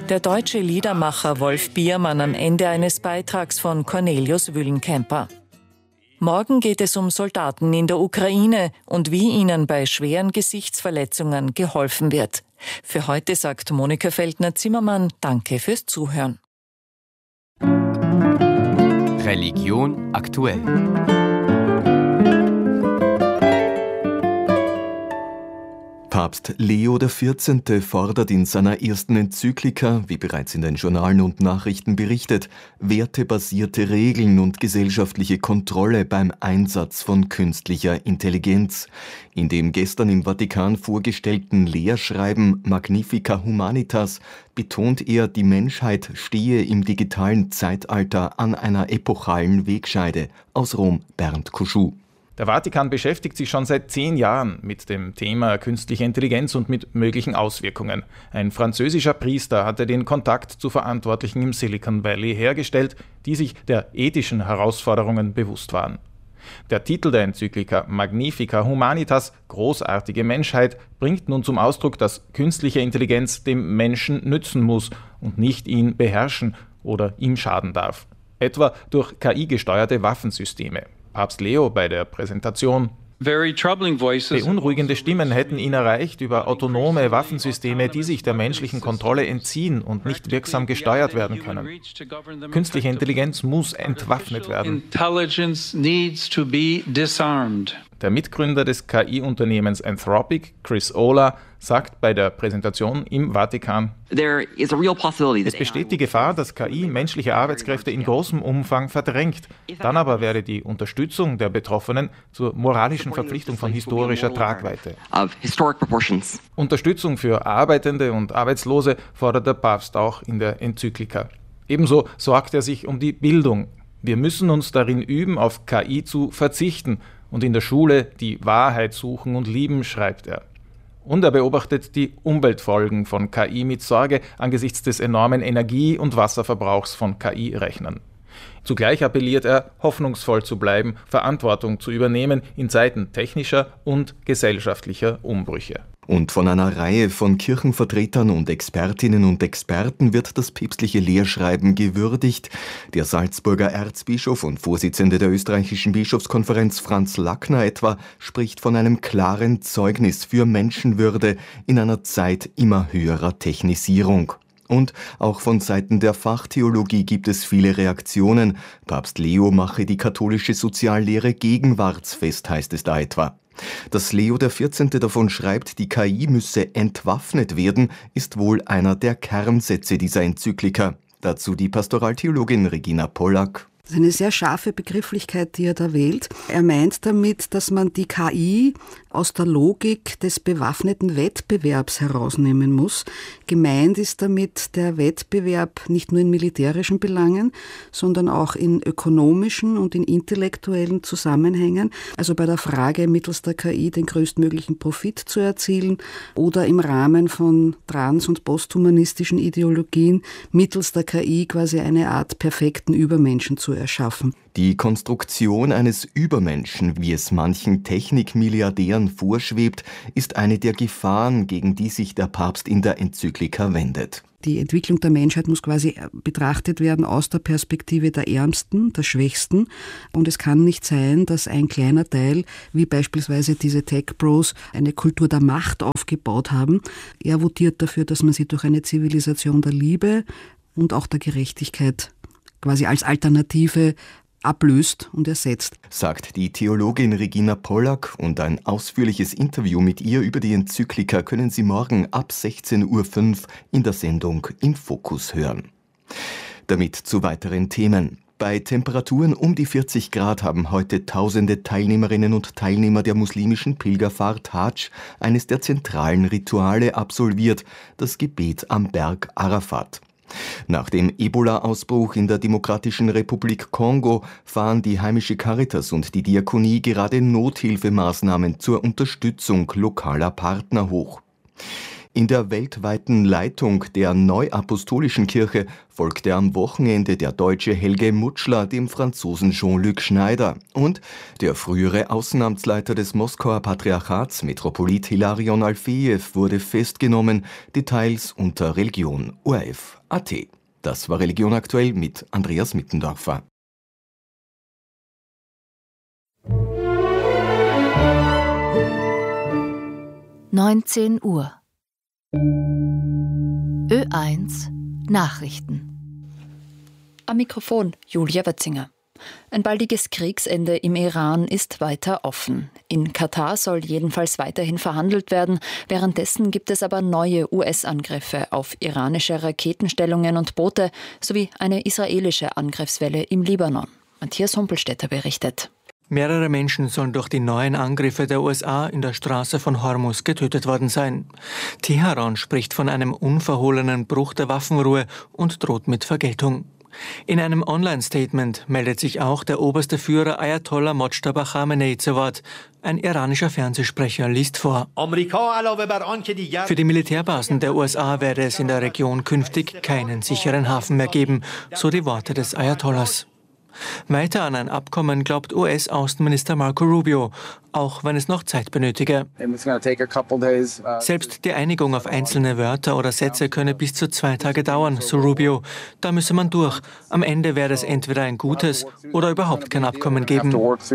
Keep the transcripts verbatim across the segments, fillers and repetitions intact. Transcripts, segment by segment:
Der deutsche Liedermacher Wolf Biermann am Ende eines Beitrags von Cornelius Wüllenkemper. Morgen geht es um Soldaten in der Ukraine und wie ihnen bei schweren Gesichtsverletzungen geholfen wird. Für heute sagt Monika Feldner-Zimmermann Danke fürs Zuhören. Religion aktuell. Papst Leo der vierzehnte. Fordert in seiner ersten Enzyklika, wie bereits in den Journalen und Nachrichten berichtet, wertebasierte Regeln und gesellschaftliche Kontrolle beim Einsatz von künstlicher Intelligenz. In dem gestern im Vatikan vorgestellten Lehrschreiben Magnifica Humanitas betont er, die Menschheit stehe im digitalen Zeitalter an einer epochalen Wegscheide. Aus Rom Bernd Kuschu. Der Vatikan beschäftigt sich schon seit zehn Jahren mit dem Thema künstliche Intelligenz und mit möglichen Auswirkungen. Ein französischer Priester hatte den Kontakt zu Verantwortlichen im Silicon Valley hergestellt, die sich der ethischen Herausforderungen bewusst waren. Der Titel der Enzyklika Magnifica Humanitas, großartige Menschheit, bringt nun zum Ausdruck, dass künstliche Intelligenz dem Menschen nützen muss und nicht ihn beherrschen oder ihm schaden darf. Etwa durch K I-gesteuerte Waffensysteme. Papst Leo bei der Präsentation. Beunruhigende Stimmen hätten ihn erreicht über autonome Waffensysteme, die sich der menschlichen Kontrolle entziehen und nicht wirksam gesteuert werden können. Künstliche Intelligenz muss entwaffnet werden. Der Mitgründer des K I-Unternehmens Anthropic, Chris Olah, sagt bei der Präsentation im Vatikan: Es besteht die Gefahr, dass K I menschliche Arbeitskräfte in großem Umfang verdrängt. Dann aber werde die Unterstützung der Betroffenen zur moralischen Verpflichtung von historischer Tragweite. Unterstützung für Arbeitende und Arbeitslose fordert der Papst auch in der Enzyklika. Ebenso sorgt er sich um die Bildung. Wir müssen uns darin üben, auf K I zu verzichten und in der Schule die Wahrheit suchen und lieben, schreibt er. Und er beobachtet die Umweltfolgen von K I mit Sorge angesichts des enormen Energie- und Wasserverbrauchs von K I-Rechnern. Zugleich appelliert er, hoffnungsvoll zu bleiben, Verantwortung zu übernehmen in Zeiten technischer und gesellschaftlicher Umbrüche. Und von einer Reihe von Kirchenvertretern und Expertinnen und Experten wird das päpstliche Lehrschreiben gewürdigt. Der Salzburger Erzbischof und Vorsitzende der österreichischen Bischofskonferenz Franz Lackner etwa spricht von einem klaren Zeugnis für Menschenwürde in einer Zeit immer höherer Technisierung. Und auch von Seiten der Fachtheologie gibt es viele Reaktionen. Papst Leo mache die katholische Soziallehre gegenwartsfest, heißt es da etwa. Dass Leo der vierzehnte. davon schreibt, die K I müsse entwaffnet werden, ist wohl einer der Kernsätze dieser Enzyklika. Dazu die Pastoraltheologin Regina Pollack. Das ist eine sehr scharfe Begrifflichkeit, die er da wählt. Er meint damit, dass man die K I aus der Logik des bewaffneten Wettbewerbs herausnehmen muss. Gemeint ist damit der Wettbewerb nicht nur in militärischen Belangen, sondern auch in ökonomischen und in intellektuellen Zusammenhängen. Also bei der Frage, mittels der K I den größtmöglichen Profit zu erzielen oder im Rahmen von trans- und posthumanistischen Ideologien mittels der K I quasi eine Art perfekten Übermenschen zu erschaffen. Die Konstruktion eines Übermenschen, wie es manchen Technikmilliardären vorschwebt, ist eine der Gefahren, gegen die sich der Papst in der Enzyklika wendet. Die Entwicklung der Menschheit muss quasi betrachtet werden aus der Perspektive der Ärmsten, der Schwächsten. Und es kann nicht sein, dass ein kleiner Teil, wie beispielsweise diese Tech-Bros, eine Kultur der Macht aufgebaut haben. Er votiert dafür, dass man sie durch eine Zivilisation der Liebe und auch der Gerechtigkeit quasi als Alternative ablöst und ersetzt. Sagt die Theologin Regina Pollack, und ein ausführliches Interview mit ihr über die Enzyklika können Sie morgen ab sechzehn Uhr fünf in der Sendung Im Fokus hören. Damit zu weiteren Themen. Bei Temperaturen um die vierzig Grad haben heute tausende Teilnehmerinnen und Teilnehmer der muslimischen Pilgerfahrt Hadsch eines der zentralen Rituale absolviert, das Gebet am Berg Arafat. Nach dem Ebola-Ausbruch in der Demokratischen Republik Kongo fahren die heimische Caritas und die Diakonie gerade Nothilfemaßnahmen zur Unterstützung lokaler Partner hoch. In der weltweiten Leitung der Neuapostolischen Kirche folgte am Wochenende der Deutsche Helge Mutschler dem Franzosen Jean-Luc Schneider und der frühere Außenamtsleiter des Moskauer Patriarchats, Metropolit Hilarion Alfejew, wurde festgenommen, Details unter religion O R F Punkt A T. Das war Religion aktuell mit Andreas Mittendorfer. neunzehn Uhr. Ö eins Nachrichten. Am Mikrofon Julia Wötzinger. Ein baldiges Kriegsende im Iran ist weiter offen. In Katar soll jedenfalls weiterhin verhandelt werden. Währenddessen gibt es aber neue U S-Angriffe auf iranische Raketenstellungen und Boote sowie eine israelische Angriffswelle im Libanon. Matthias Humpelstädter berichtet. Mehrere Menschen sollen durch die neuen Angriffe der U S A in der Straße von Hormuz getötet worden sein. Teheran spricht von einem unverhohlenen Bruch der Waffenruhe und droht mit Vergeltung. In einem Online-Statement meldet sich auch der oberste Führer Ayatollah Mojtaba Khamenei zu Wort. Ein iranischer Fernsehsprecher liest vor. Für die Militärbasen der U S A werde es in der Region künftig keinen sicheren Hafen mehr geben, so die Worte des Ayatollahs. Weiter an ein Abkommen glaubt U S-Außenminister Marco Rubio, auch wenn es noch Zeit benötige. Selbst die Einigung auf einzelne Wörter oder Sätze könne bis zu zwei Tage dauern, so Rubio. Da müsse man durch. Am Ende werde es entweder ein gutes oder überhaupt kein Abkommen geben.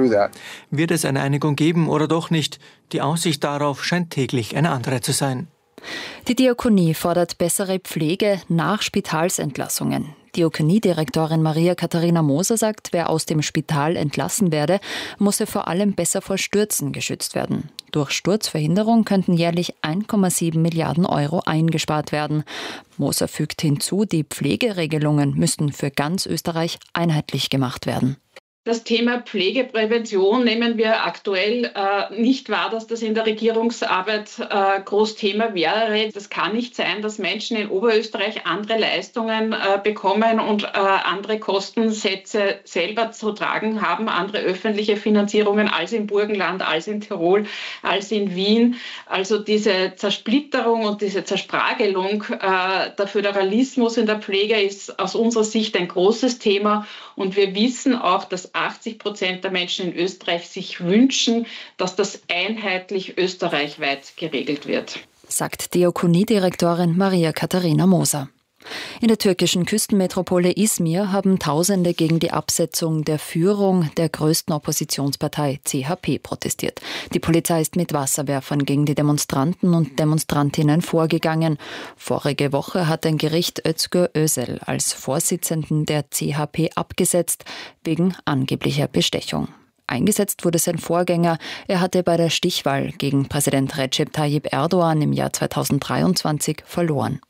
Wird es eine Einigung geben oder doch nicht? Die Aussicht darauf scheint täglich eine andere zu sein. Die Diakonie fordert bessere Pflege nach Spitalsentlassungen. Diakoniedirektorin Maria Katharina Moser sagt, wer aus dem Spital entlassen werde, müsse vor allem besser vor Stürzen geschützt werden. Durch Sturzverhinderung könnten jährlich ein Komma sieben Milliarden Euro eingespart werden. Moser fügt hinzu, die Pflegeregelungen müssten für ganz Österreich einheitlich gemacht werden. Das Thema Pflegeprävention nehmen wir aktuell äh, nicht wahr, dass das in der Regierungsarbeit äh, groß Thema wäre. Das kann nicht sein, dass Menschen in Oberösterreich andere Leistungen äh, bekommen und äh, andere Kostensätze selber zu tragen haben, andere öffentliche Finanzierungen als im Burgenland, als in Tirol, als in Wien. Also diese Zersplitterung und diese Zerspragelung, äh, der Föderalismus in der Pflege ist aus unserer Sicht ein großes Thema. Und wir wissen auch, dass achtzig Prozent der Menschen in Österreich sich wünschen, dass das einheitlich österreichweit geregelt wird, sagt Diakoniedirektorin Maria Katharina Moser. In der türkischen Küstenmetropole Izmir haben Tausende gegen die Absetzung der Führung der größten Oppositionspartei C H P protestiert. Die Polizei ist mit Wasserwerfern gegen die Demonstranten und Demonstrantinnen vorgegangen. Vorige Woche hat ein Gericht Özgür Özel als Vorsitzenden der C H P abgesetzt, wegen angeblicher Bestechung. Eingesetzt wurde sein Vorgänger. Er hatte bei der Stichwahl gegen Präsident Recep Tayyip Erdogan im Jahr zweitausenddreiundzwanzig verloren.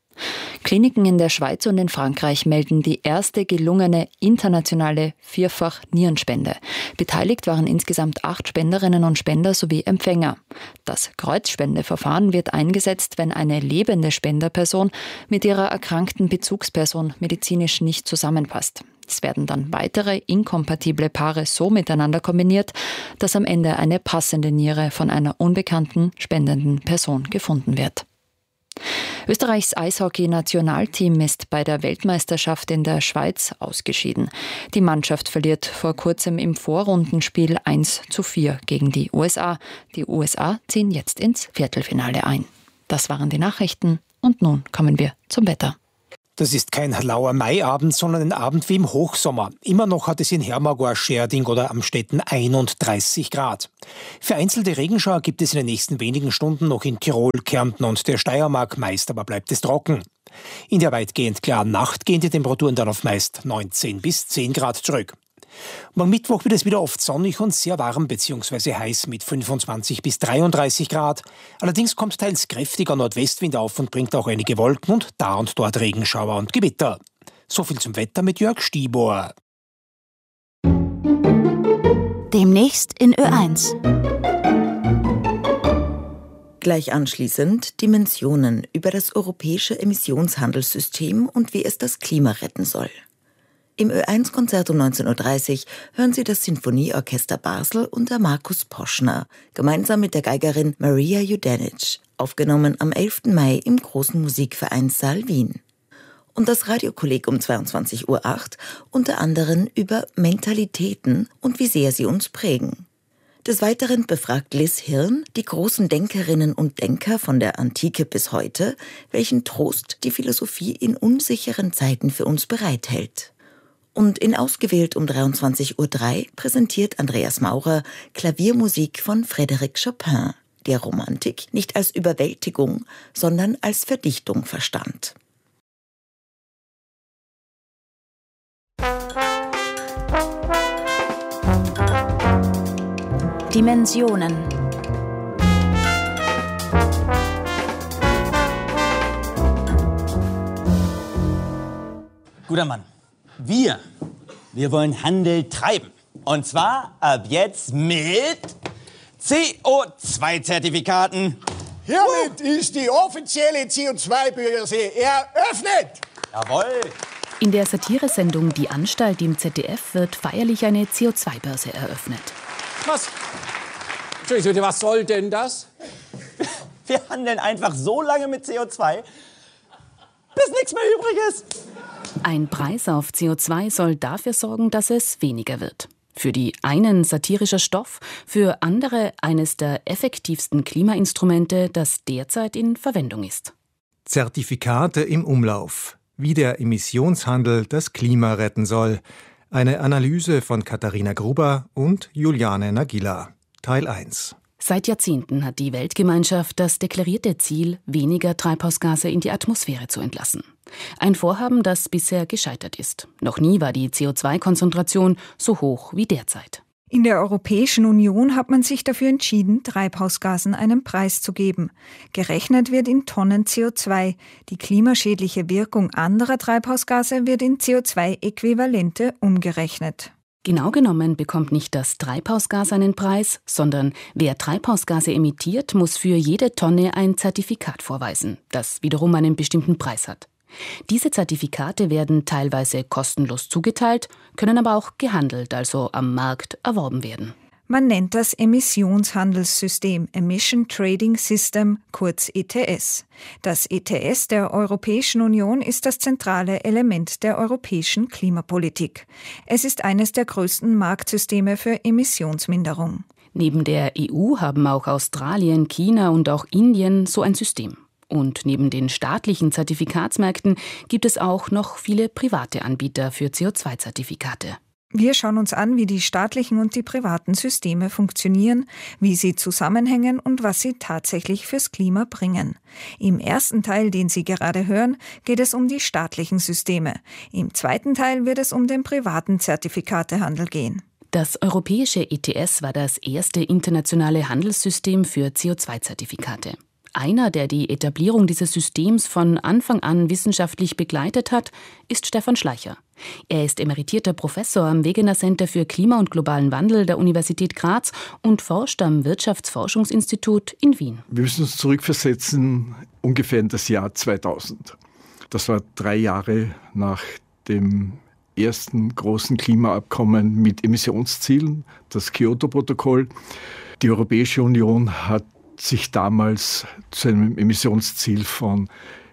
Kliniken in der Schweiz und in Frankreich melden die erste gelungene internationale Vierfach-Nierenspende. Beteiligt waren insgesamt acht Spenderinnen und Spender sowie Empfänger. Das Kreuzspendeverfahren wird eingesetzt, wenn eine lebende Spenderperson mit ihrer erkrankten Bezugsperson medizinisch nicht zusammenpasst. Es werden dann weitere inkompatible Paare so miteinander kombiniert, dass am Ende eine passende Niere von einer unbekannten spendenden Person gefunden wird. Österreichs Eishockey-Nationalteam ist bei der Weltmeisterschaft in der Schweiz ausgeschieden. Die Mannschaft verliert vor kurzem im Vorrundenspiel eins zu vier gegen die U S A. Die U S A ziehen jetzt ins Viertelfinale ein. Das waren die Nachrichten und nun kommen wir zum Wetter. Das ist kein lauer Maiabend, sondern ein Abend wie im Hochsommer. Immer noch hat es in Hermagor, Scherding oder Amstetten einunddreißig Grad. Vereinzelte Regenschauer gibt es in den nächsten wenigen Stunden noch in Tirol, Kärnten und der Steiermark. Meist aber bleibt es trocken. In der weitgehend klaren Nacht gehen die Temperaturen dann auf meist neunzehn bis zehn Grad zurück. Und am Mittwoch wird es wieder oft sonnig und sehr warm bzw. heiß mit fünfundzwanzig bis dreiunddreißig Grad. Allerdings kommt teils kräftiger Nordwestwind auf und bringt auch einige Wolken und da und dort Regenschauer und Gewitter. So viel zum Wetter mit Jörg Stibor. Demnächst in Ö eins. Gleich anschließend Dimensionen über das europäische Emissionshandelssystem und wie es das Klima retten soll. Im Ö eins Konzert um neunzehn Uhr dreißig hören Sie das Sinfonieorchester Basel unter Markus Poschner, gemeinsam mit der Geigerin Maria Judenic. aufgenommen am elften Mai im Großen Musikvereinssaal Wien. Und das Radiokolleg um zweiundzwanzig Uhr acht unter anderem über Mentalitäten und wie sehr sie uns prägen. Des Weiteren befragt Liz Hirn die großen Denkerinnen und Denker von der Antike bis heute, welchen Trost die Philosophie in unsicheren Zeiten für uns bereithält. Und in Ausgewählt um dreiundzwanzig Uhr drei präsentiert Andreas Maurer Klaviermusik von Frédéric Chopin, der Romantik nicht als Überwältigung, sondern als Verdichtung verstand. Dimensionen. Guter Mann, wir, wir wollen Handel treiben. Und zwar ab jetzt mit C O zwei Zertifikaten. Hiermit uh. ist die offizielle C O zwei Börse eröffnet. Jawohl. In der Satiresendung Die Anstalt im Z D F wird feierlich eine C O zwei Börse eröffnet. Was? Entschuldigung, was soll denn das? Wir handeln einfach so lange mit C O zwei, bis nichts mehr übrig ist. Ein Preis auf C O zwei soll dafür sorgen, dass es weniger wird. Für die einen satirischer Stoff, für andere eines der effektivsten Klimainstrumente, das derzeit in Verwendung ist. Zertifikate im Umlauf. Wie der Emissionshandel das Klima retten soll. Eine Analyse von Katharina Gruber und Juliane Nagila. Teil eins. Seit Jahrzehnten hat die Weltgemeinschaft das deklarierte Ziel, weniger Treibhausgase in die Atmosphäre zu entlassen. Ein Vorhaben, das bisher gescheitert ist. Noch nie war die C O zwei Konzentration so hoch wie derzeit. In der Europäischen Union hat man sich dafür entschieden, Treibhausgasen einen Preis zu geben. Gerechnet wird in Tonnen C O zwei. Die klimaschädliche Wirkung anderer Treibhausgase wird in C O zwei Äquivalente umgerechnet. Genau genommen bekommt nicht das Treibhausgas einen Preis, sondern wer Treibhausgase emittiert, muss für jede Tonne ein Zertifikat vorweisen, das wiederum einen bestimmten Preis hat. Diese Zertifikate werden teilweise kostenlos zugeteilt, können aber auch gehandelt, also am Markt erworben werden. Man nennt das Emissionshandelssystem Emission Trading System, kurz E T S. Das E T S der Europäischen Union ist das zentrale Element der europäischen Klimapolitik. Es ist eines der größten Marktsysteme für Emissionsminderung. Neben der E U haben auch Australien, China und auch Indien so ein System. Und neben den staatlichen Zertifikatsmärkten gibt es auch noch viele private Anbieter für C O zwei Zertifikate. Wir schauen uns an, wie die staatlichen und die privaten Systeme funktionieren, wie sie zusammenhängen und was sie tatsächlich fürs Klima bringen. Im ersten Teil, den Sie gerade hören, geht es um die staatlichen Systeme. Im zweiten Teil wird es um den privaten Zertifikatehandel gehen. Das europäische E T S war das erste internationale Handelssystem für C O zwei Zertifikate. Einer, der die Etablierung dieses Systems von Anfang an wissenschaftlich begleitet hat, ist Stefan Schleicher. Er ist emeritierter Professor am Wegener Center für Klima- und globalen Wandel der Universität Graz und forscht am Wirtschaftsforschungsinstitut in Wien. Wir müssen uns zurückversetzen ungefähr in das Jahr zweitausend. Das war drei Jahre nach dem ersten großen Klimaabkommen mit Emissionszielen, das Kyoto-Protokoll. Die Europäische Union hat sich damals zu einem Emissionsziel von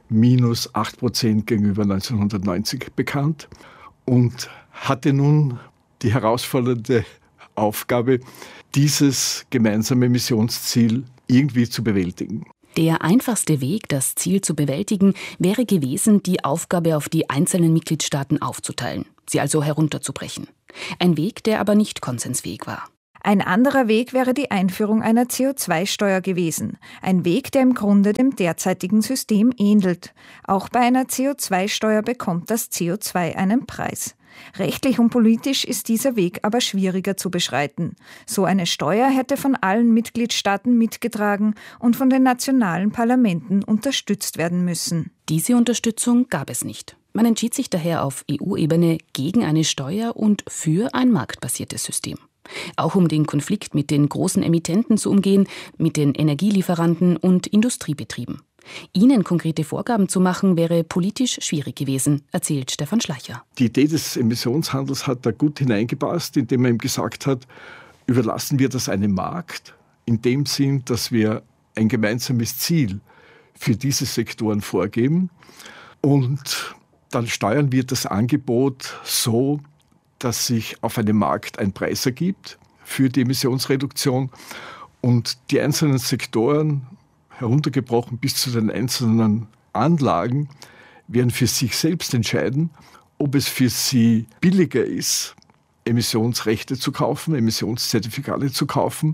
minus acht Prozent gegenüber neunzehnhundertneunzig bekannt und hatte nun die herausfordernde Aufgabe, dieses gemeinsame Emissionsziel irgendwie zu bewältigen. Der einfachste Weg, das Ziel zu bewältigen, wäre gewesen, die Aufgabe auf die einzelnen Mitgliedstaaten aufzuteilen, sie also herunterzubrechen. Ein Weg, der aber nicht konsensfähig war. Ein anderer Weg wäre die Einführung einer C O zwei Steuer gewesen. Ein Weg, der im Grunde dem derzeitigen System ähnelt. Auch bei einer C O zwei Steuer bekommt das C O zwei einen Preis. Rechtlich und politisch ist dieser Weg aber schwieriger zu beschreiten. So eine Steuer hätte von allen Mitgliedstaaten mitgetragen und von den nationalen Parlamenten unterstützt werden müssen. Diese Unterstützung gab es nicht. Man entschied sich daher auf E U-Ebene gegen eine Steuer und für ein marktbasiertes System. Auch um den Konflikt mit den großen Emittenten zu umgehen, mit den Energielieferanten und Industriebetrieben. Ihnen konkrete Vorgaben zu machen, wäre politisch schwierig gewesen, erzählt Stefan Schleicher. Die Idee des Emissionshandels hat da gut hineingepasst, indem man ihm gesagt hat, überlassen wir das einem Markt, in dem Sinn, dass wir ein gemeinsames Ziel für diese Sektoren vorgeben und dann steuern wir das Angebot so, dass sich auf einem Markt ein Preis ergibt für die Emissionsreduktion und die einzelnen Sektoren, heruntergebrochen bis zu den einzelnen Anlagen, werden für sich selbst entscheiden, ob es für sie billiger ist, Emissionsrechte zu kaufen, Emissionszertifikate zu kaufen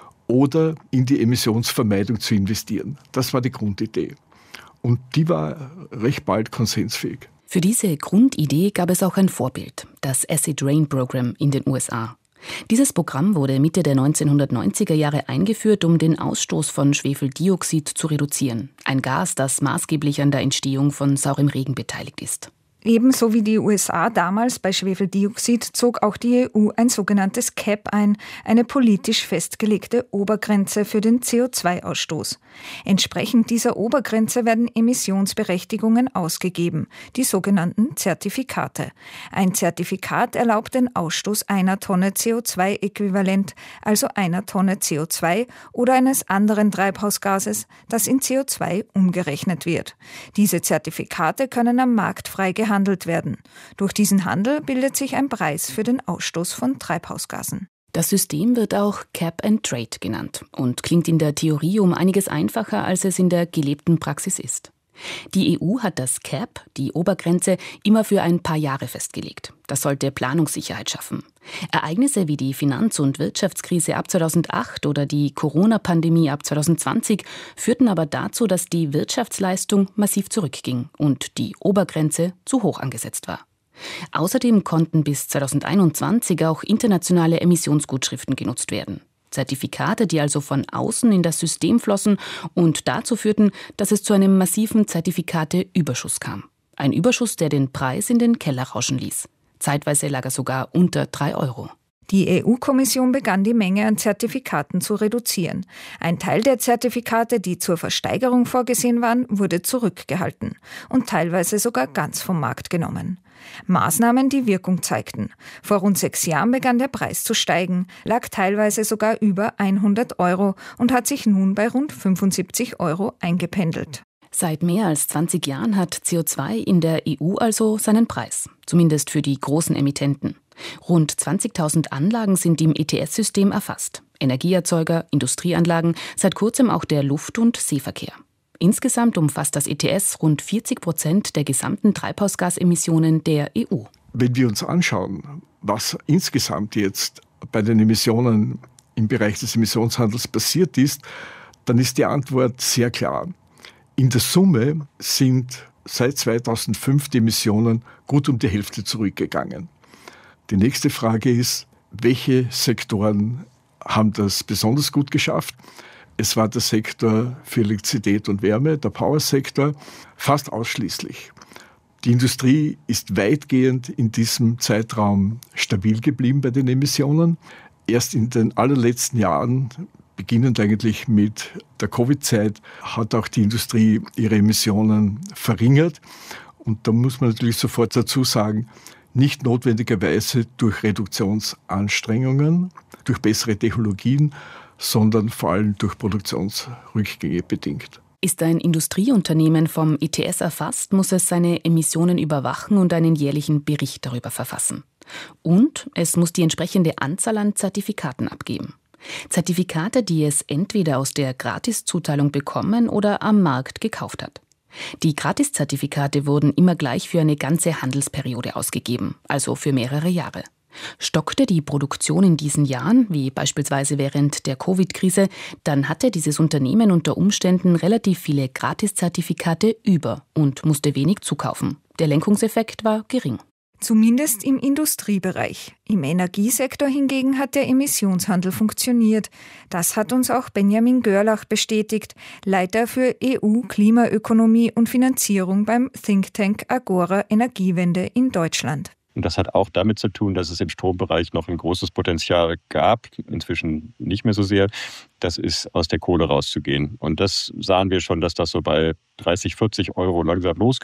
oder in die Emissionsvermeidung zu investieren. Das war die Grundidee. Und die war recht bald konsensfähig. Für diese Grundidee gab es auch ein Vorbild, das Acid Rain Program in den U S A. Dieses Programm wurde Mitte der neunzehnhundertneunziger Jahre eingeführt, um den Ausstoß von Schwefeldioxid zu reduzieren. Ein Gas, das maßgeblich an der Entstehung von saurem Regen beteiligt ist. Ebenso wie die U S A damals bei Schwefeldioxid zog auch die E U ein sogenanntes Cap ein, eine politisch festgelegte Obergrenze für den C O zwei Ausstoß. Entsprechend dieser Obergrenze werden Emissionsberechtigungen ausgegeben, die sogenannten Zertifikate. Ein Zertifikat erlaubt den Ausstoß einer Tonne C O zwei Äquivalent, also einer Tonne C O zwei oder eines anderen Treibhausgases, das in C O zwei umgerechnet wird. Diese Zertifikate können am Markt frei gehandelt Handelt werden. Durch diesen Handel bildet sich ein Preis für den Ausstoß von Treibhausgasen. Das System wird auch Cap and Trade genannt und klingt in der Theorie um einiges einfacher, als es in der gelebten Praxis ist. Die E U hat das Cap, die Obergrenze, immer für ein paar Jahre festgelegt. Das sollte Planungssicherheit schaffen. Ereignisse wie die Finanz- und Wirtschaftskrise ab zweitausendacht oder die Corona-Pandemie ab zweitausendzwanzig führten aber dazu, dass die Wirtschaftsleistung massiv zurückging und die Obergrenze zu hoch angesetzt war. Außerdem konnten bis zweitausendeinundzwanzig auch internationale Emissionsgutschriften genutzt werden. Zertifikate, die also von außen in das System flossen und dazu führten, dass es zu einem massiven Zertifikateüberschuss kam. Ein Überschuss, der den Preis in den Keller rauschen ließ. Zeitweise lag er sogar unter drei Euro. Die E U-Kommission begann, die Menge an Zertifikaten zu reduzieren. Ein Teil der Zertifikate, die zur Versteigerung vorgesehen waren, wurde zurückgehalten und teilweise sogar ganz vom Markt genommen. Maßnahmen, die Wirkung zeigten. Vor rund sechs Jahren begann der Preis zu steigen, lag teilweise sogar über hundert Euro und hat sich nun bei rund fünfundsiebzig Euro eingependelt. Seit mehr als zwanzig Jahren hat C O zwei in der E U also seinen Preis, zumindest für die großen Emittenten. Rund zwanzigtausend Anlagen sind im E T S-System erfasst. Energieerzeuger, Industrieanlagen, seit kurzem auch der Luft- und Seeverkehr. Insgesamt umfasst das E T S rund vierzig Prozent der gesamten Treibhausgasemissionen der E U. Wenn wir uns anschauen, was insgesamt jetzt bei den Emissionen im Bereich des Emissionshandels passiert ist, dann ist die Antwort sehr klar. In der Summe sind seit zweitausendfünf die Emissionen gut um die Hälfte zurückgegangen. Die nächste Frage ist, welche Sektoren haben das besonders gut geschafft? Es war der Sektor für Elektrizität und Wärme, der Powersektor, fast ausschließlich. Die Industrie ist weitgehend in diesem Zeitraum stabil geblieben bei den Emissionen. Erst in den allerletzten Jahren, beginnend eigentlich mit der Covid-Zeit, hat auch die Industrie ihre Emissionen verringert. Und da muss man natürlich sofort dazu sagen, nicht notwendigerweise durch Reduktionsanstrengungen, durch bessere Technologien, sondern vor allem durch Produktionsrückgänge bedingt. Ist ein Industrieunternehmen vom E T S erfasst, muss es seine Emissionen überwachen und einen jährlichen Bericht darüber verfassen. Und es muss die entsprechende Anzahl an Zertifikaten abgeben. Zertifikate, die es entweder aus der Gratiszuteilung bekommen oder am Markt gekauft hat. Die Gratiszertifikate wurden immer gleich für eine ganze Handelsperiode ausgegeben, also für mehrere Jahre. Stockte die Produktion in diesen Jahren, wie beispielsweise während der Covid-Krise, dann hatte dieses Unternehmen unter Umständen relativ viele Gratiszertifikate über und musste wenig zukaufen. Der Lenkungseffekt war gering. Zumindest im Industriebereich. Im Energiesektor hingegen hat der Emissionshandel funktioniert. Das hat uns auch Benjamin Görlach bestätigt, Leiter für E U, Klimaökonomie und Finanzierung beim Think Tank Agora Energiewende in Deutschland. Und das hat auch damit zu tun, dass es im Strombereich noch ein großes Potenzial gab, inzwischen nicht mehr so sehr. Das ist, aus der Kohle rauszugehen. Und das sahen wir schon, dass das so bei dreißig, vierzig Euro langsam losging.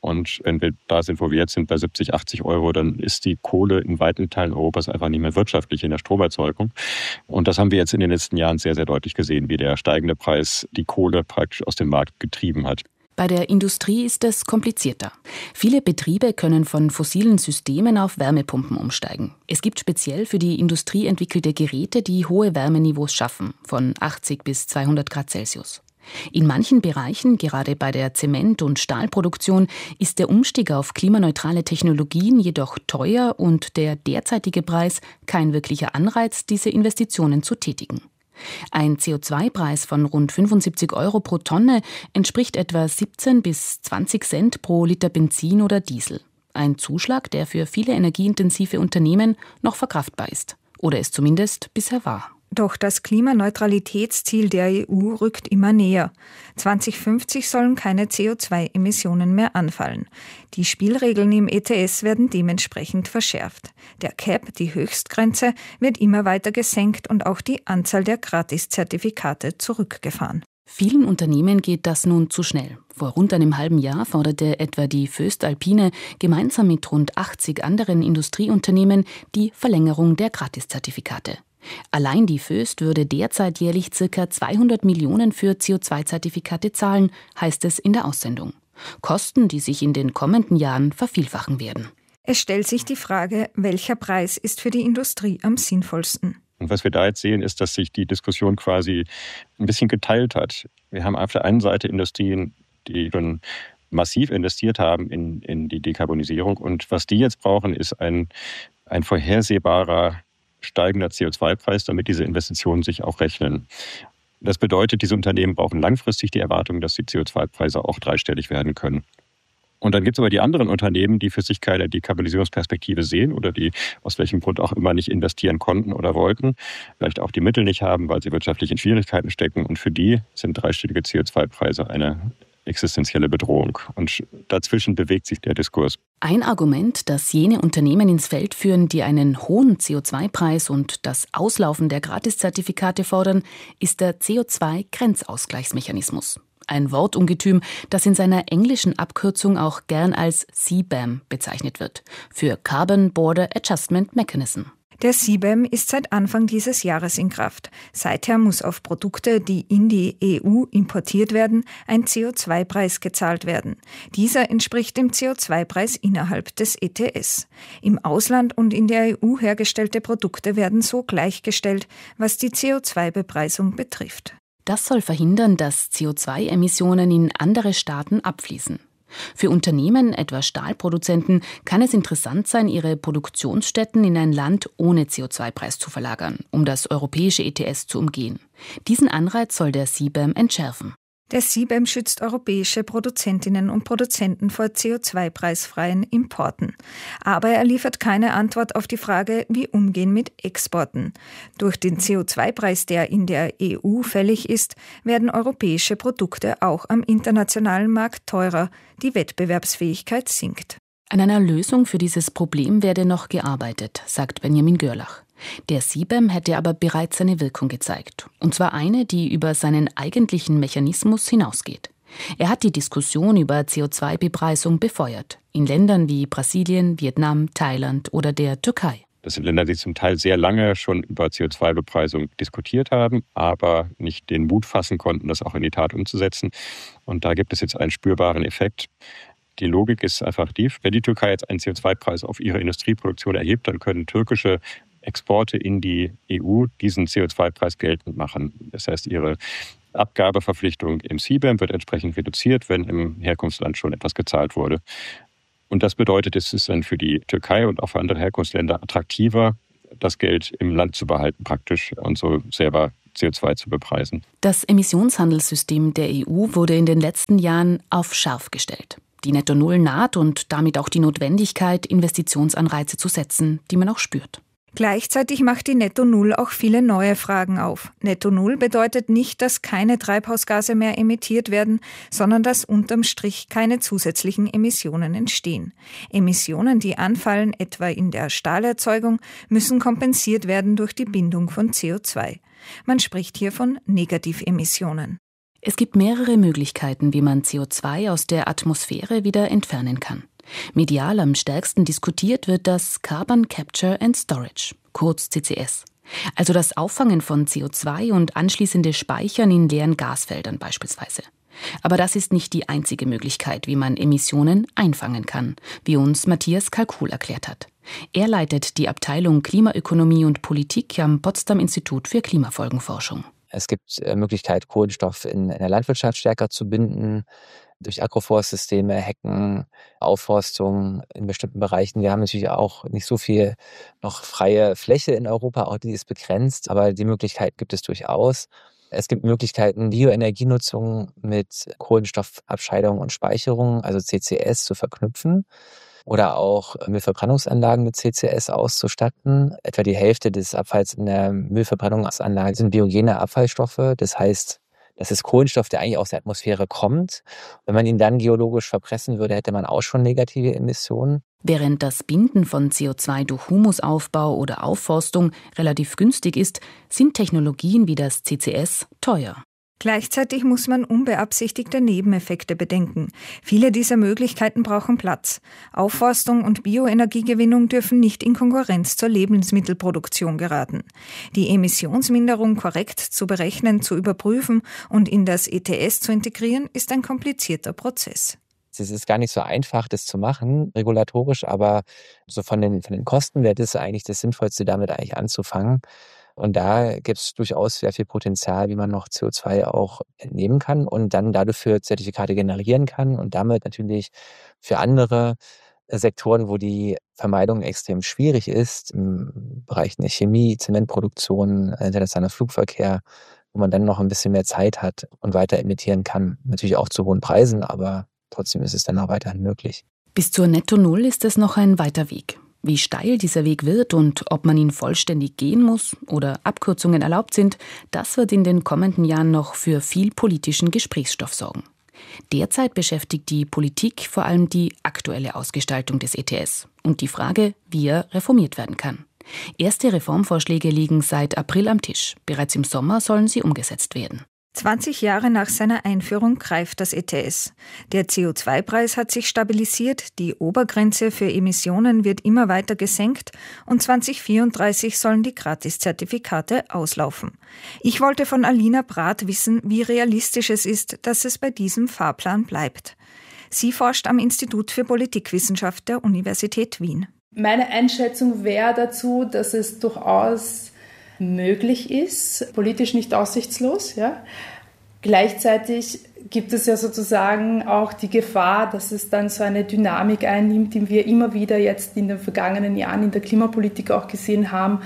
Und wenn wir da sind, wo wir jetzt sind, bei siebzig, achtzig Euro, dann ist die Kohle in weiten Teilen Europas einfach nicht mehr wirtschaftlich in der Stromerzeugung. Und das haben wir jetzt in den letzten Jahren sehr, sehr deutlich gesehen, wie der steigende Preis die Kohle praktisch aus dem Markt getrieben hat. Bei der Industrie ist es komplizierter. Viele Betriebe können von fossilen Systemen auf Wärmepumpen umsteigen. Es gibt speziell für die Industrie entwickelte Geräte, die hohe Wärmeniveaus schaffen, von achtzig bis zweihundert Grad Celsius. In manchen Bereichen, gerade bei der Zement- und Stahlproduktion, ist der Umstieg auf klimaneutrale Technologien jedoch teuer und der derzeitige Preis kein wirklicher Anreiz, diese Investitionen zu tätigen. Ein C O zwei Preis von rund fünfundsiebzig Euro pro Tonne entspricht etwa siebzehn bis zwanzig Cent pro Liter Benzin oder Diesel. Ein Zuschlag, der für viele energieintensive Unternehmen noch verkraftbar ist. Oder es zumindest bisher war. Doch das Klimaneutralitätsziel der E U rückt immer näher. zwanzig fünfzig sollen keine C O zwei Emissionen mehr anfallen. Die Spielregeln im E T S werden dementsprechend verschärft. Der Cap, die Höchstgrenze, wird immer weiter gesenkt und auch die Anzahl der Gratiszertifikate zurückgefahren. Vielen Unternehmen geht das nun zu schnell. Vor rund einem halben Jahr forderte etwa die Voestalpine gemeinsam mit rund achtzig anderen Industrieunternehmen die Verlängerung der Gratiszertifikate. Allein die Voest würde derzeit jährlich ca. zweihundert Millionen für C O zwei Zertifikate zahlen, heißt es in der Aussendung. Kosten, die sich in den kommenden Jahren vervielfachen werden. Es stellt sich die Frage, welcher Preis ist für die Industrie am sinnvollsten? Und was wir da jetzt sehen, ist, dass sich die Diskussion quasi ein bisschen geteilt hat. Wir haben auf der einen Seite Industrien, die schon massiv investiert haben in, in die Dekarbonisierung. Und was die jetzt brauchen, ist ein, ein vorhersehbarer steigender C O zwei Preis, damit diese Investitionen sich auch rechnen. Das bedeutet, diese Unternehmen brauchen langfristig die Erwartung, dass die C O zwei Preise auch dreistellig werden können. Und dann gibt es aber die anderen Unternehmen, die für sich keine Dekarbonisierungsperspektive sehen oder die aus welchem Grund auch immer nicht investieren konnten oder wollten, vielleicht auch die Mittel nicht haben, weil sie wirtschaftlich in Schwierigkeiten stecken. Und für die sind dreistellige C O zwei Preise eine existenzielle Bedrohung. Und dazwischen bewegt sich der Diskurs. Ein Argument, das jene Unternehmen ins Feld führen, die einen hohen C O zwei Preis und das Auslaufen der Gratiszertifikate fordern, ist der C O zwei Grenzausgleichsmechanismus. Ein Wortungetüm, das in seiner englischen Abkürzung auch gern als C B A M bezeichnet wird, für Carbon Border Adjustment Mechanism. Der C B A M ist seit Anfang dieses Jahres in Kraft. Seither muss auf Produkte, die in die E U importiert werden, ein C O zwei Preis gezahlt werden. Dieser entspricht dem C O zwei Preis innerhalb des E T S. Im Ausland und in der E U hergestellte Produkte werden so gleichgestellt, was die C O zwei Bepreisung betrifft. Das soll verhindern, dass C O zwei Emissionen in andere Staaten abfließen. Für Unternehmen, etwa Stahlproduzenten, kann es interessant sein, ihre Produktionsstätten in ein Land ohne C O zwei Preis zu verlagern, um das europäische E T S zu umgehen. Diesen Anreiz soll der C B A M entschärfen. Der C B A M schützt europäische Produzentinnen und Produzenten vor C O zwei preisfreien Importen. Aber er liefert keine Antwort auf die Frage, wie umgehen mit Exporten. Durch den C O zwei Preis, der in der E U fällig ist, werden europäische Produkte auch am internationalen Markt teurer. Die Wettbewerbsfähigkeit sinkt. An einer Lösung für dieses Problem werde noch gearbeitet, sagt Benjamin Görlach. Der C B A M hätte aber bereits seine Wirkung gezeigt. Und zwar eine, die über seinen eigentlichen Mechanismus hinausgeht. Er hat die Diskussion über C O zwei Bepreisung befeuert. In Ländern wie Brasilien, Vietnam, Thailand oder der Türkei. Das sind Länder, die zum Teil sehr lange schon über C O zwei Bepreisung diskutiert haben, aber nicht den Mut fassen konnten, das auch in die Tat umzusetzen. Und da gibt es jetzt einen spürbaren Effekt. Die Logik ist einfach die, wenn die Türkei jetzt einen C O zwei Preis auf ihre Industrieproduktion erhebt, dann können türkische Exporte in die E U diesen C O zwei Preis geltend machen. Das heißt, ihre Abgabeverpflichtung im C B A M wird entsprechend reduziert, wenn im Herkunftsland schon etwas gezahlt wurde. Und das bedeutet, es ist dann für die Türkei und auch für andere Herkunftsländer attraktiver, das Geld im Land zu behalten praktisch und so selber C O zwei zu bepreisen. Das Emissionshandelssystem der E U wurde in den letzten Jahren auf scharf gestellt. Die Netto-Null naht und damit auch die Notwendigkeit, Investitionsanreize zu setzen, die man auch spürt. Gleichzeitig macht die Netto-Null auch viele neue Fragen auf. Netto-Null bedeutet nicht, dass keine Treibhausgase mehr emittiert werden, sondern dass unterm Strich keine zusätzlichen Emissionen entstehen. Emissionen, die anfallen, etwa in der Stahlerzeugung, müssen kompensiert werden durch die Bindung von C O zwei. Man spricht hier von Negativemissionen. Es gibt mehrere Möglichkeiten, wie man C O zwei aus der Atmosphäre wieder entfernen kann. Medial am stärksten diskutiert wird das Carbon Capture and Storage, kurz C C S. Also das Auffangen von C O zwei und anschließende Speichern in leeren Gasfeldern beispielsweise. Aber das ist nicht die einzige Möglichkeit, wie man Emissionen einfangen kann, wie uns Matthias Kalkuhl erklärt hat. Er leitet die Abteilung Klimaökonomie und Politik am Potsdam Institut für Klimafolgenforschung. Es gibt äh, Möglichkeit, Kohlenstoff in, in der Landwirtschaft stärker zu binden, durch Agroforstsysteme, Hecken, Aufforstung in bestimmten Bereichen. Wir haben natürlich auch nicht so viel noch freie Fläche in Europa, auch die ist begrenzt, aber die Möglichkeit gibt es durchaus. Es gibt Möglichkeiten, Bioenergienutzung mit Kohlenstoffabscheidung und Speicherung, also C C S, zu verknüpfen. Oder auch Müllverbrennungsanlagen mit C C S auszustatten. Etwa die Hälfte des Abfalls in der Müllverbrennungsanlage sind biogene Abfallstoffe. Das heißt, das ist Kohlenstoff, der eigentlich aus der Atmosphäre kommt. Wenn man ihn dann geologisch verpressen würde, hätte man auch schon negative Emissionen. Während das Binden von C O zwei durch Humusaufbau oder Aufforstung relativ günstig ist, sind Technologien wie das C C S teuer. Gleichzeitig muss man unbeabsichtigte Nebeneffekte bedenken. Viele dieser Möglichkeiten brauchen Platz. Aufforstung und Bioenergiegewinnung dürfen nicht in Konkurrenz zur Lebensmittelproduktion geraten. Die Emissionsminderung korrekt zu berechnen, zu überprüfen und in das E T S zu integrieren, ist ein komplizierter Prozess. Es ist gar nicht so einfach, das zu machen, regulatorisch, aber so von den, von den Kosten wäre das eigentlich das Sinnvollste, damit eigentlich anzufangen. Und da gibt es durchaus sehr viel Potenzial, wie man noch C O zwei auch entnehmen kann und dann dafür Zertifikate generieren kann und damit natürlich für andere Sektoren, wo die Vermeidung extrem schwierig ist, im Bereich der Chemie, Zementproduktion, internationaler Flugverkehr, wo man dann noch ein bisschen mehr Zeit hat und weiter emittieren kann. Natürlich auch zu hohen Preisen, aber trotzdem ist es dann auch weiterhin möglich. Bis zur Netto Null ist es noch ein weiter Weg. Wie steil dieser Weg wird und ob man ihn vollständig gehen muss oder Abkürzungen erlaubt sind, das wird in den kommenden Jahren noch für viel politischen Gesprächsstoff sorgen. Derzeit beschäftigt die Politik vor allem die aktuelle Ausgestaltung des E T S und die Frage, wie er reformiert werden kann. Erste Reformvorschläge liegen seit April am Tisch. Bereits im Sommer sollen sie umgesetzt werden. zwanzig Jahre nach seiner Einführung greift das E T S. Der C O zwei Preis hat sich stabilisiert, die Obergrenze für Emissionen wird immer weiter gesenkt und zwanzig vierunddreißig sollen die Gratiszertifikate auslaufen. Ich wollte von Alina Brath wissen, wie realistisch es ist, dass es bei diesem Fahrplan bleibt. Sie forscht am Institut für Politikwissenschaft der Universität Wien. Meine Einschätzung wäre dazu, dass es durchaus möglich ist, politisch nicht aussichtslos. Ja. Gleichzeitig gibt es ja sozusagen auch die Gefahr, dass es dann so eine Dynamik einnimmt, die wir immer wieder jetzt in den vergangenen Jahren in der Klimapolitik auch gesehen haben.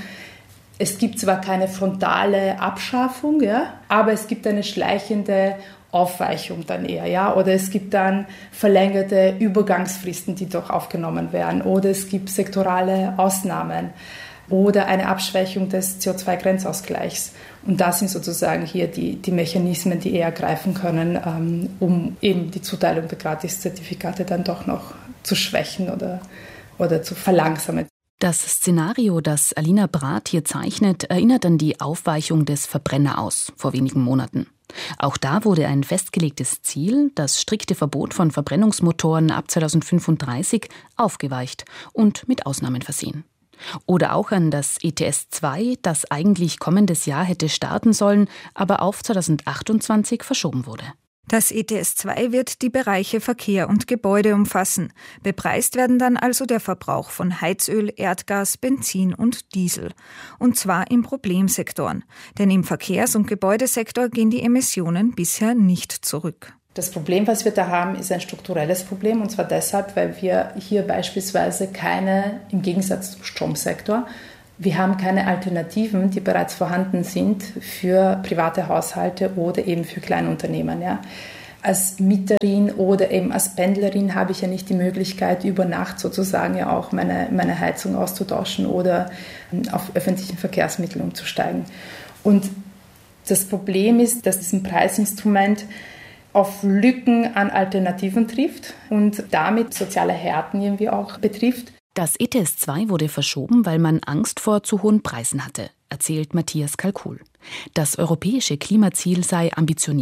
Es gibt zwar keine frontale Abschaffung, ja, aber es gibt eine schleichende Aufweichung dann eher, ja, oder es gibt dann verlängerte Übergangsfristen, die doch aufgenommen werden, oder es gibt sektorale Ausnahmen oder eine Abschwächung des C O zwei Grenzausgleichs. Und das sind sozusagen hier die, die Mechanismen, die eher greifen können, ähm, um eben die Zuteilung der Gratiszertifikate dann doch noch zu schwächen oder, oder zu verlangsamen. Das Szenario, das Alina Brath hier zeichnet, erinnert an die Aufweichung des Verbrenneraus vor wenigen Monaten. Auch da wurde ein festgelegtes Ziel, das strikte Verbot von Verbrennungsmotoren ab zweitausendfünfunddreißig, aufgeweicht und mit Ausnahmen versehen. Oder auch an das E T S zwei, das eigentlich kommendes Jahr hätte starten sollen, aber auf zweitausendachtundzwanzig verschoben wurde. Das E T S zwei wird die Bereiche Verkehr und Gebäude umfassen. Bepreist werden dann also der Verbrauch von Heizöl, Erdgas, Benzin und Diesel. Und zwar in Problemsektoren. Denn im Verkehrs- und Gebäudesektor gehen die Emissionen bisher nicht zurück. Das Problem, was wir da haben, ist ein strukturelles Problem, und zwar deshalb, weil wir hier beispielsweise keine, im Gegensatz zum Stromsektor, wir haben keine Alternativen, die bereits vorhanden sind für private Haushalte oder eben für Kleinunternehmen. Ja. Als Mieterin oder eben als Pendlerin habe ich ja nicht die Möglichkeit, über Nacht sozusagen ja auch meine, meine Heizung auszutauschen oder auf öffentlichen Verkehrsmitteln umzusteigen. Und das Problem ist, dass dieses Preisinstrument auf Lücken an Alternativen trifft und damit soziale Härten irgendwie auch betrifft. Das E T S zwei wurde verschoben, weil man Angst vor zu hohen Preisen hatte, erzählt Matthias Kalkuhl. Das europäische Klimaziel sei ambitioniert.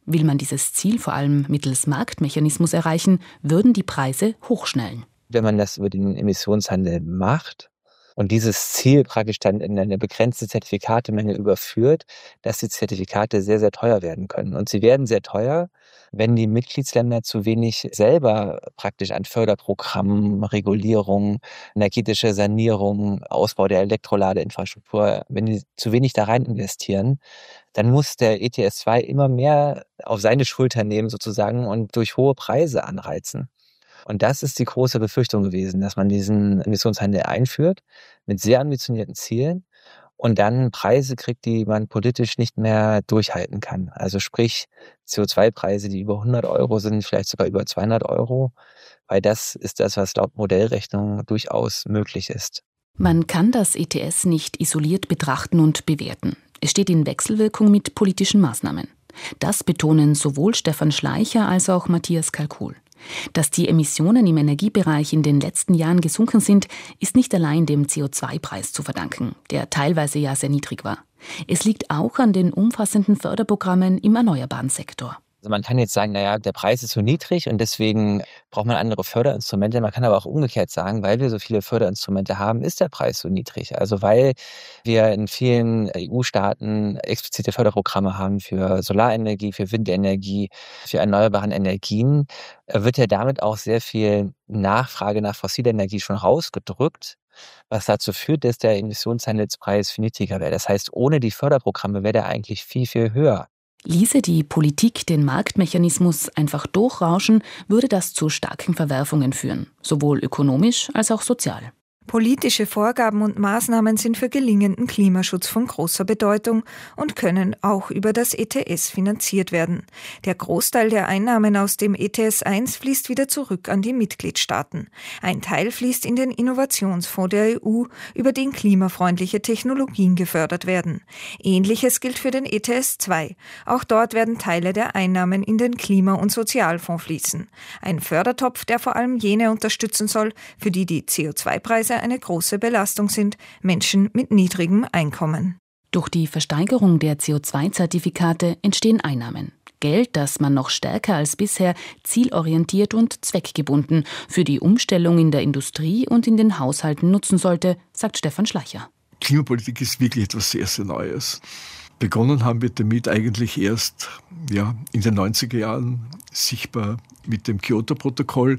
Will man dieses Ziel vor allem mittels Marktmechanismus erreichen, würden die Preise hochschnellen. Wenn man das über den Emissionshandel macht und dieses Ziel praktisch dann in eine begrenzte Zertifikatemenge überführt, dass die Zertifikate sehr, sehr teuer werden können. Und sie werden sehr teuer, wenn die Mitgliedsländer zu wenig selber praktisch an Förderprogrammen, Regulierung, energetische Sanierung, Ausbau der Elektroladeinfrastruktur, wenn die zu wenig da rein investieren, dann muss der E T S zwei immer mehr auf seine Schulter nehmen sozusagen und durch hohe Preise anreizen. Und das ist die große Befürchtung gewesen, dass man diesen Emissionshandel einführt mit sehr ambitionierten Zielen und dann Preise kriegt, die man politisch nicht mehr durchhalten kann. Also sprich C O zwei Preise, die über hundert Euro sind, vielleicht sogar über zweihundert Euro, weil das ist das, was laut Modellrechnung durchaus möglich ist. Man kann das E T S nicht isoliert betrachten und bewerten. Es steht in Wechselwirkung mit politischen Maßnahmen. Das betonen sowohl Stefan Schleicher als auch Matthias Kalkuhl. Dass die Emissionen im Energiebereich in den letzten Jahren gesunken sind, ist nicht allein dem C O zwei Preis zu verdanken, der teilweise ja sehr niedrig war. Es liegt auch an den umfassenden Förderprogrammen im erneuerbaren Sektor. Also man kann jetzt sagen, naja, der Preis ist so niedrig und deswegen braucht man andere Förderinstrumente. Man kann aber auch umgekehrt sagen, weil wir so viele Förderinstrumente haben, ist der Preis so niedrig. Also weil wir in vielen E U-Staaten explizite Förderprogramme haben für Solarenergie, für Windenergie, für erneuerbare Energien, wird ja damit auch sehr viel Nachfrage nach fossiler Energie schon rausgedrückt, was dazu führt, dass der Emissionshandelspreis viel niedriger wäre. Das heißt, ohne die Förderprogramme wäre der eigentlich viel, viel höher. Ließe die Politik den Marktmechanismus einfach durchrauschen, würde das zu starken Verwerfungen führen, sowohl ökonomisch als auch sozial. Politische Vorgaben und Maßnahmen sind für gelingenden Klimaschutz von großer Bedeutung und können auch über das E T S finanziert werden. Der Großteil der Einnahmen aus dem E T S eins fließt wieder zurück an die Mitgliedstaaten. Ein Teil fließt in den Innovationsfonds der E U, über den klimafreundliche Technologien gefördert werden. Ähnliches gilt für den E T S zwei. Auch dort werden Teile der Einnahmen in den Klima- und Sozialfonds fließen. Ein Fördertopf, der vor allem jene unterstützen soll, für die die C O zwei Preise eine große Belastung sind, Menschen mit niedrigem Einkommen. Durch die Versteigerung der C O zwei Zertifikate entstehen Einnahmen. Geld, das man noch stärker als bisher zielorientiert und zweckgebunden für die Umstellung in der Industrie und in den Haushalten nutzen sollte, sagt Stefan Schleicher. Klimapolitik ist wirklich etwas sehr, sehr Neues. Begonnen haben wir damit eigentlich erst ja, in den neunziger Jahren, sichtbar mit dem Kyoto-Protokoll.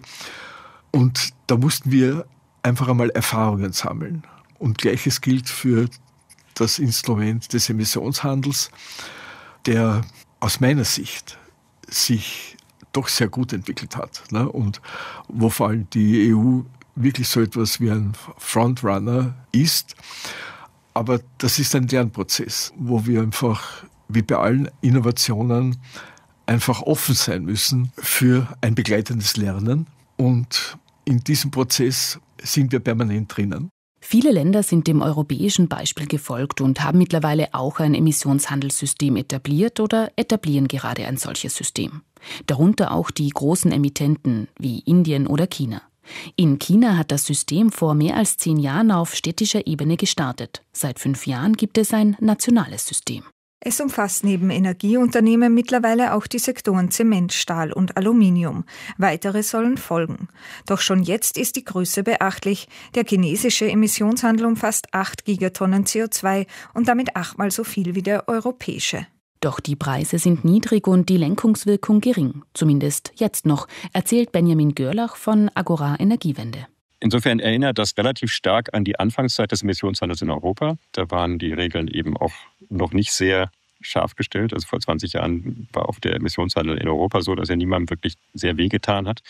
Und da mussten wir einfach einmal Erfahrungen sammeln. Und Gleiches gilt für das Instrument des Emissionshandels, der aus meiner Sicht sich doch sehr gut entwickelt hat. Ne? Und wo vor allem die E U wirklich so etwas wie ein Frontrunner ist. Aber das ist ein Lernprozess, wo wir einfach, wie bei allen Innovationen, einfach offen sein müssen für ein begleitendes Lernen. Und in diesem Prozess sind wir permanent drinnen. Viele Länder sind dem europäischen Beispiel gefolgt und haben mittlerweile auch ein Emissionshandelssystem etabliert oder etablieren gerade ein solches System. Darunter auch die großen Emittenten wie Indien oder China. In China hat das System vor mehr als zehn Jahren auf städtischer Ebene gestartet. Seit fünf Jahren gibt es ein nationales System. Es umfasst neben Energieunternehmen mittlerweile auch die Sektoren Zement, Stahl und Aluminium. Weitere sollen folgen. Doch schon jetzt ist die Größe beachtlich. Der chinesische Emissionshandel umfasst acht Gigatonnen C O zwei und damit achtmal so viel wie der europäische. Doch die Preise sind niedrig und die Lenkungswirkung gering. Zumindest jetzt noch, erzählt Benjamin Görlach von Agora Energiewende. Insofern erinnert das relativ stark an die Anfangszeit des Emissionshandels in Europa. Da waren die Regeln eben auch noch nicht sehr scharf gestellt. Also vor zwanzig Jahren war auch der Emissionshandel in Europa so, dass er niemandem wirklich sehr wehgetan hat.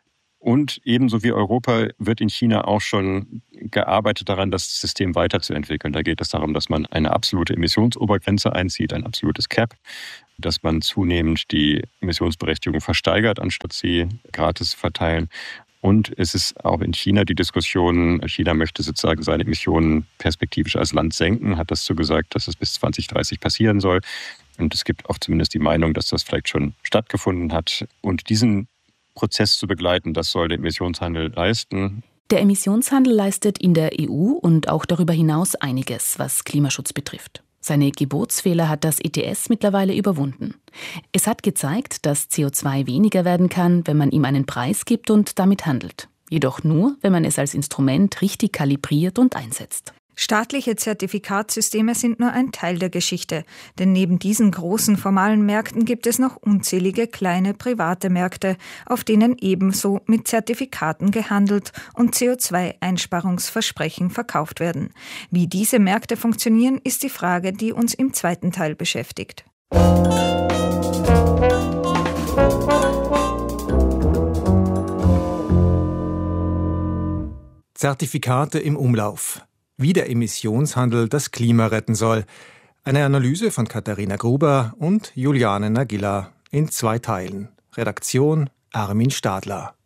Und ebenso wie Europa wird in China auch schon gearbeitet daran, das System weiterzuentwickeln. Da geht es darum, dass man eine absolute Emissionsobergrenze einzieht, ein absolutes Cap, dass man zunehmend die Emissionsberechtigung versteigert, anstatt sie gratis verteilen. Und es ist auch in China die Diskussion, China möchte sozusagen seine Emissionen perspektivisch als Land senken, hat das so gesagt, dass es bis zwanzig dreißig passieren soll. Und es gibt auch zumindest die Meinung, dass das vielleicht schon stattgefunden hat. Und diesen Prozess zu begleiten, das soll der Emissionshandel leisten. Der Emissionshandel leistet in der E U und auch darüber hinaus einiges, was Klimaschutz betrifft. Seine Geburtsfehler hat das E T S mittlerweile überwunden. Es hat gezeigt, dass C O zwei weniger werden kann, wenn man ihm einen Preis gibt und damit handelt. Jedoch nur, wenn man es als Instrument richtig kalibriert und einsetzt. Staatliche Zertifikatsysteme sind nur ein Teil der Geschichte, denn neben diesen großen formalen Märkten gibt es noch unzählige kleine private Märkte, auf denen ebenso mit Zertifikaten gehandelt und C O zwei Einsparungsversprechen verkauft werden. Wie diese Märkte funktionieren, ist die Frage, die uns im zweiten Teil beschäftigt. Zertifikate im Umlauf. Wie der Emissionshandel das Klima retten soll. Eine Analyse von Katharina Gruber und Juliane Nagila in zwei Teilen. Redaktion Armin Stadler.